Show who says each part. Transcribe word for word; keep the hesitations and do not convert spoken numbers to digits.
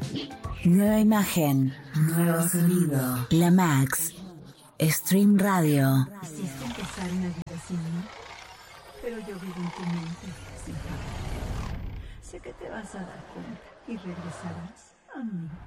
Speaker 1: Nueva imagen, nuevo sonido. La Max, Stream Radio.
Speaker 2: Quisiste empezar una vida sin mí, pero yo vivo en tu mente sin parar. Sé que te vas a dar cuenta y regresarás a mí.